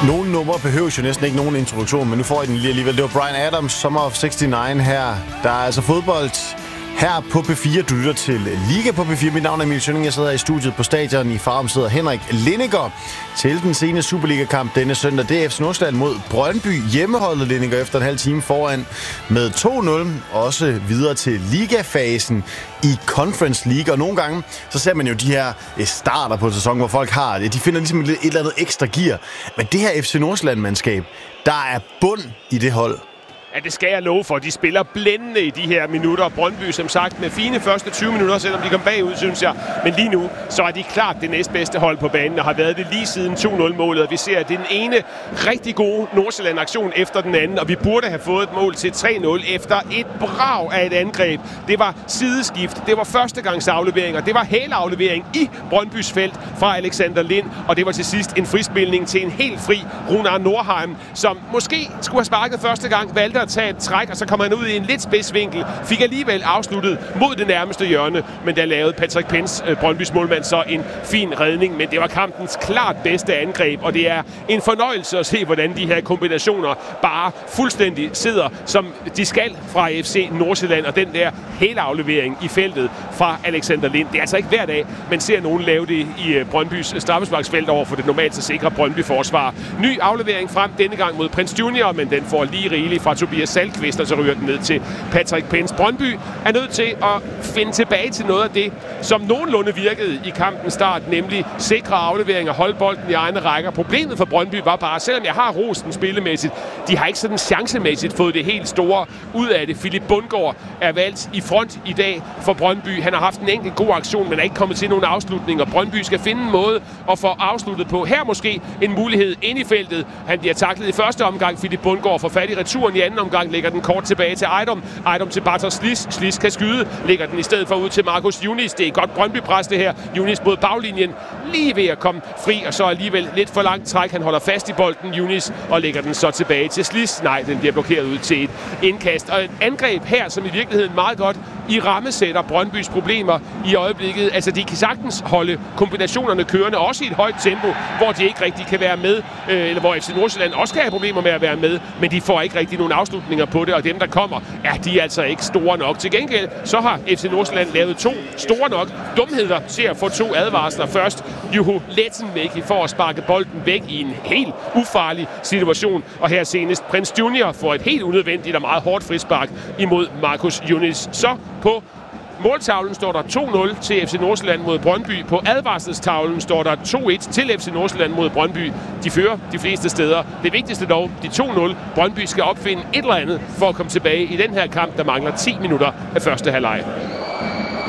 Nogle numre behøver jo næsten ikke nogen introduktion, men nu får I den lige alligevel. Det var Bryan Adams, Summer of 69 her. Der er altså fodbold her på P4. Du lytter til Liga på P4. Mit navn er Emil Schønning. Jeg sidder i studiet på stadion. I Farum sidder Henrik Lindinger til den sene Superliga-kamp denne søndag. Det er FC Nordsjælland mod Brøndby. Hjemmeholdet Lindinger efter en halv time foran med 2-0. Også videre til ligafasen i Conference League. Og nogle gange, så ser man jo de her starter på sæsonen, hvor folk har det. De finder ligesom et eller andet ekstra gear. Men det her FC Nordsjælland-mandskab, der er bund i det hold. Ja, det skal jeg love for. De spiller blændende i de her minutter. Brøndby, som sagt, med fine første 20 minutter, selvom de kom bagud, synes jeg. Men lige nu, så er de klart det næstbedste hold på banen, og har været det lige siden 2-0-målet. Og vi ser, at det er den ene rigtig gode Nordsjælland-aktion efter den anden, og vi burde have fået et mål til 3-0 efter et brag af et angreb. Det var sideskift, det var førstegangsafleveringer, det var hælaflevering i Brøndbys felt fra Alexander Lind, og det var til sidst en frispilning til en helt fri Runar Nordheim, som måske skulle have sparket første gang, valgte at tage et træk, og så kom han ud i en lidt spidsvinkel. Fik alligevel afsluttet mod det nærmeste hjørne, men der lavede Patrick Pence, Brøndbys målmand, så en fin redning. Men det var kampens klart bedste angreb, og det er en fornøjelse at se, hvordan de her kombinationer bare fuldstændig sidder, som de skal fra FC Nordsjælland, og den der hele aflevering i feltet fra Alexander Lind. Det er altså ikke hver dag, man ser nogen lave det i Brøndbys straffesparksfelt over for det normalt så sikre Brøndby-forsvar. Ny aflevering frem denne gang mod Prince Junior, men den får lige rigeligt fra Tobias Salkvist, og så ryger den ned til Patrick Pence. Brøndby er nødt til at finde tilbage til noget af det, som nogenlunde virkede i kampens start, nemlig sikre afleveringer, holde bolden i egne rækker. Problemet for Brøndby var bare, selvom jeg har rosten spillemæssigt, de har ikke sådan chancemæssigt fået det helt store ud af det. Philip Bundgaard er valgt i front i dag for Brøndby. Han har haft en enkelt god aktion, men er ikke kommet til nogen afslutninger. Brøndby skal finde en måde at få afsluttet på. Her måske en mulighed ind i feltet. Han bliver taklet i første omgang. Philip Bundgaard får fat i returen i anden omgang, lægger den kort tilbage til Ejdom. Ejdom til Bartosz Sliss. Sliss kan skyde, lægger den i stedet for ud til Marcus Yunis. Det er godt Brøndby-pres det her. Yunis mod baglinjen, lige ved at komme fri, og så alligevel lidt for langt træk. Han holder fast i bolden, Yunis, og lægger den så tilbage til Sliss. Nej, den bliver blokeret ud til et indkast. Og et angreb her, som i virkeligheden meget godt i rammesætter Brøndbys problemer i øjeblikket. Altså, de kan sagtens holde kombinationerne kørende, også i et højt tempo, hvor de ikke rigtig kan være med, eller hvor FC Nordsjælland også kan have problemer med at være med, men de får ikke rigtig nogen afslutninger på det, og dem, der kommer, de er altså ikke store nok. Til gengæld, så har FC Nordsjælland lavet to store nok dumheder til at få to advarsler. Først Juho Letsenmäki for at sparke bolden væk i en helt ufarlig situation, og her senest Prince Junior får et helt unødvendigt og meget hårdt frispark imod Marcus Yunis. Så på måltavlen står der 2-0 til FC Nordsjælland mod Brøndby. På advarselstavlen står der 2-1 til FC Nordsjælland mod Brøndby. De fører de fleste steder. Det vigtigste dog, de 2-0. Brøndby skal opfinde et eller andet for at komme tilbage i den her kamp, der mangler 10 minutter af første halvleg.